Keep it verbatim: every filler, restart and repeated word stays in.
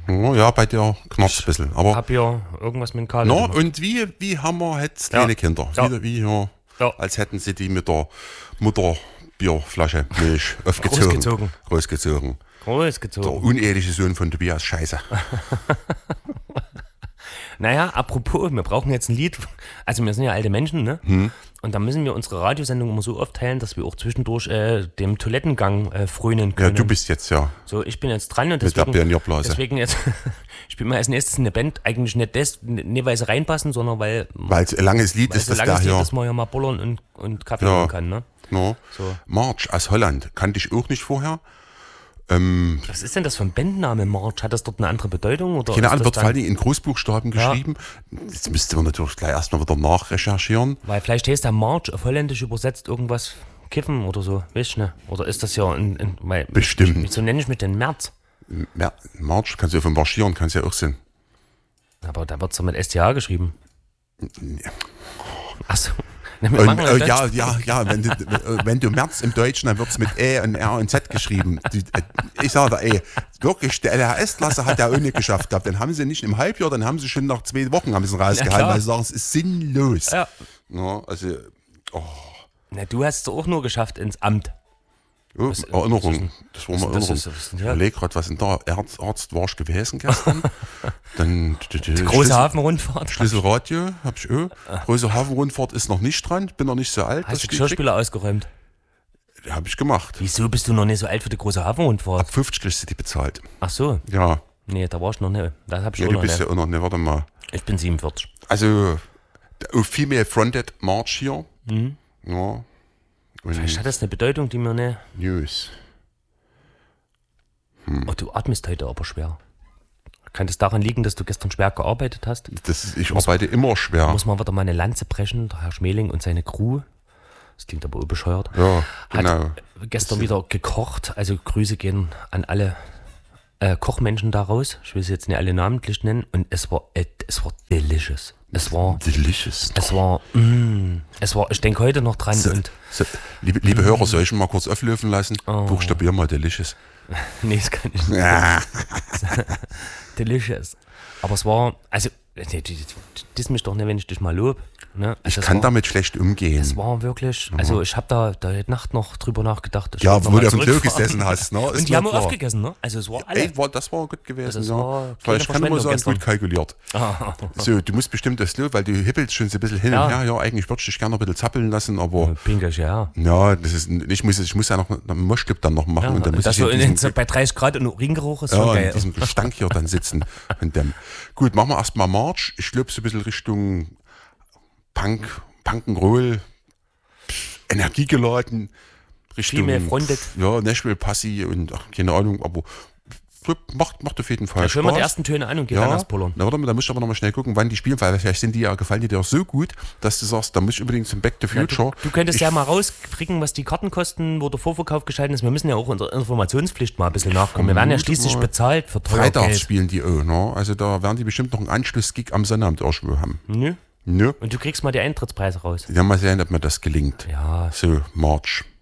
Ja, bei dir knarzt ein bisschen. Aber Ich hab hier irgendwas mit dem Kabel. no, und wie, wie haben wir jetzt Ja. kleine Kinder? Ja. Wie, wie ja, Ja. als hätten sie die mit der Mutterbierflasche Milch aufgezogen. Großgezogen. Großgezogen. Der Großgezogen. uneheliche Sohn von Tobias, scheiße. Naja, apropos, wir brauchen jetzt ein Lied. Also wir sind ja alte Menschen, ne? Hm. Und da müssen wir unsere Radiosendung immer so aufteilen, dass wir auch zwischendurch äh, dem Toilettengang äh, frönen Ja, können. du bist jetzt ja So, ich bin jetzt dran und mit der deswegen, Pionierblase. deswegen jetzt spielen wir als nächstes eine Band, eigentlich nicht, des, nicht weil sie reinpassen, sondern weil, Weil es ein langes Lied weil ist, so das lange der Lied, hier. dass man ja mal bullern und, und Kaffee Ja. machen kann, ne? No. So. March aus Holland, kannte ich auch nicht vorher. Ähm, Was ist denn das für ein Bandname, March? Hat das dort eine andere Bedeutung? Oder keine ist Ahnung, das wird dann- vor allen Dingen in Großbuchstaben Ja. geschrieben. Jetzt müsste man natürlich gleich erstmal wieder nachrecherchieren. Weil vielleicht heißt der March auf Holländisch übersetzt irgendwas Kiffen oder so, weißt du, ne? Oder ist das ja ein, ein, weil, Bestimmt. Wieso nenne ich mich denn März? Mer- March, kannst du ja von marschieren, kannst ja auch sein. Aber da wird es doch mit S T H geschrieben. Achso. Wir Und, machen äh, das ja, Deutsch. ja, ja, wenn du, äh, wenn du März im Deutschen, dann wird es mit E und R und Z geschrieben. Die, äh, ich sage da, ey, wirklich, der L H S-Klasse hat der auch nicht geschafft gehabt. Dann haben sie nicht im Halbjahr, dann haben sie schon nach zwei Wochen haben sie ihn rausgehalten, klar. weil sie sagen, es ist sinnlos. Ja. Ja, also, Na, du hast es auch nur geschafft ins Amt. oh, Was- Erinnerung. Das war mal was- das Erinnerung. ist- was ist denn Ich hier? überlege gerade, was in der Arzt, Arzt war ich gewesen gestern. Dann die, die, die Große Hafenrundfahrt. Schlüsselradio habe ich auch. Große Hafenrundfahrt ist noch nicht dran. Bin noch nicht so alt. Hast du die Geschirrspüler ausgeräumt? Habe ich gemacht. Wieso bist du noch nicht so alt für die große Hafenrundfahrt? fünfzig kriegst du die bezahlt. Ach so. Ja. Nee, da war ich noch nicht. Das hab ich Ja, auch du noch bist nicht. ja auch noch, ne, warte mal. Ich bin siebenundvierzig. Also, der Female Fronted March hier. Mhm. Ja. Vielleicht Und hat das eine Bedeutung, die mir nicht... News. Oh, du atmest heute aber schwer. Kann das daran liegen, dass du gestern schwer gearbeitet hast? Das ist, ich arbeite immer schwer. Muss man wieder mal eine Lanze brechen, der Herr Schmeling und seine Crew. Das klingt aber bescheuert. Ja, Hat genau. gestern wieder gekocht. Also Grüße gehen an alle äh, Kochmenschen da raus. Ich will sie jetzt nicht alle namentlich nennen. Und es war, äh, es war delicious. Es war, Delicious. es war, mm, es war, ich denke heute noch dran. So, Und so, liebe, liebe Hörer, soll ich ihn mal kurz auflösen lassen? Oh. Buchstabier mal Delicious. nee, das kann ich nicht. Ja. Delicious. Aber es war, also, nee, du, du, du diss mich doch nicht, wenn ich dich mal lob. Ne? Also Ich es kann war, damit schlecht umgehen. Es war wirklich, also ich habe da, da heute Nacht noch drüber nachgedacht. Ich Ja, wollte noch wo mal du auf dem Klo zurückfahren. gesessen hast. Ne? Ist Und die mir haben auch klar. aufgegessen, ne? Also es war alle. Ey, war, das war gut gewesen. Das ja. war Weil keine ich kann immer sagen, Verschwendung gut kalkuliert. So, du musst bestimmt das Klo, weil du hippelst schon so ein bisschen hin Ja. und her. Ja, eigentlich würde ich dich gerne noch ein bisschen zappeln lassen, aber Pinkisch, ja. ja, das ist, ich muss, ich muss ja noch einen Moschclip dann noch machen ja. und dann muss das ich so in in, diesem, so bei dreißig Grad und Uringeruch ist ja, schon in geil. diesem Gestank hier dann sitzen. Und dann, gut, machen wir erstmal March. Ich glaube so ein bisschen Richtung Punk, Punk'n'Roll, energiegeladen, Richtung Female Fronted. ja, Nashville Passy und ach, keine Ahnung, aber macht, macht auf jeden Fall Ja, Spaß. schön mal die ersten Töne an und geht dann Ja, erst pullern. na, warte mal, da musst du aber noch mal schnell gucken, wann die spielen, weil vielleicht sind die ja, gefallen die dir so gut, dass du sagst, da muss ich unbedingt zum Back to Ja, Future. du, du könntest ich, ja mal rauskriegen, was die Karten kosten, wo der Vorverkauf geschalten ist. Wir müssen ja auch unserer Informationspflicht mal ein bisschen nachkommen. Wir werden ja vermute schließlich mal, bezahlt für teuer Freitags Geld. spielen die auch, ne? Also da werden die bestimmt noch einen Anschlussgig am Sonnabend irgendwo haben. Nö. Ne? Und du kriegst mal die Eintrittspreise raus. Ja, mal sehen, ob mir das gelingt. Ja, So, March.